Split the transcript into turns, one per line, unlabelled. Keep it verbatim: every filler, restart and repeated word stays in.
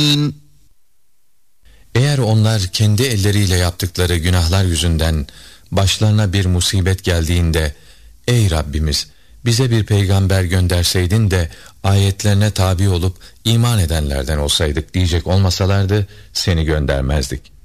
Eğer onlar kendi elleriyle yaptıkları günahlar yüzünden başlarına bir musibet geldiğinde, ey Rabbimiz, bize bir peygamber gönderseydin de ayetlerine tabi olup iman edenlerden olsaydık diyecek olmasalardı seni göndermezdik.